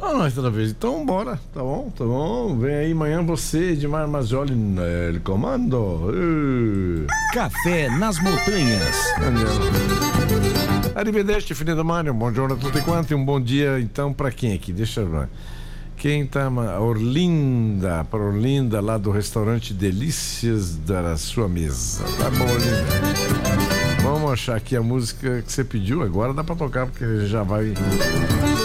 Ah, nós outra vez. Então, bora. Tá bom. Vem aí amanhã você, Edmar Mazzoli, no comando. Café nas montanhas. Arrivederci, finito Mário. Buongiorno a tutti quanti. Um bom dia, então, pra quem aqui? Deixa eu ver. Quem tá? Orlinda, para Orlinda, lá do restaurante Delícias da Sua Mesa. Tá bom, Orlinda. Vamos achar aqui a música que você pediu. Agora dá pra tocar, porque já vai...